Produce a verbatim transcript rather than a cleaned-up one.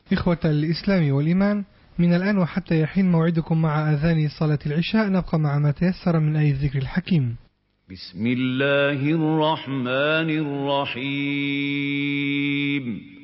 إخوة الإسلام والإيمان، من الآن وحتى يحين موعدكم مع أذان صلاة العشاء، نبقى مع ما تيسر من آية الذكر الحكيم. بسم الله الرحمن الرحيم.